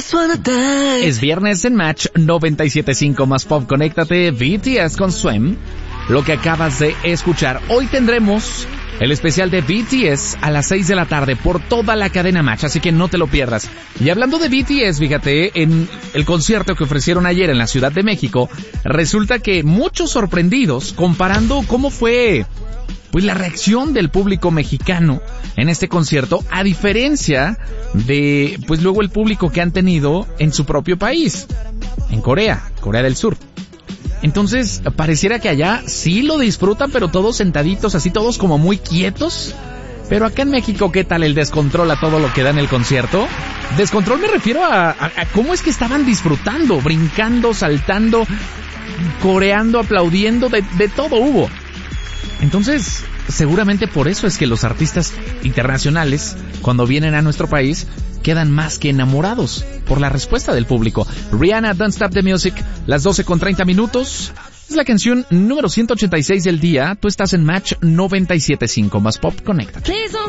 Es viernes en Match 97.5 más pop. Conéctate, BTS con Swim. Lo que acabas de escuchar. Hoy tendremos el especial de BTS a las 6 de la tarde por toda la cadena Match, así que no te lo pierdas. Y hablando de BTS, fíjate, en el concierto que ofrecieron ayer en la Ciudad de México, resulta que muchos sorprendidos comparando cómo fue pues la reacción del público mexicano en este concierto, a diferencia de pues luego el público que han tenido en su propio país, en Corea del Sur. Entonces, pareciera que allá sí lo disfrutan, pero todos sentaditos, así todos como muy quietos. Pero acá en México, ¿qué tal el descontrol a todo lo que da en el concierto? Descontrol me refiero a cómo es que estaban disfrutando, brincando, saltando, coreando, aplaudiendo, de todo hubo. Entonces, seguramente por eso es que los artistas internacionales, cuando vienen a nuestro país, quedan más que enamorados por la respuesta del público. Rihanna, Don't Stop the Music, las 12:30. Es la canción número 186 del día. Tú estás en Match 97.5 más pop. Conéctate.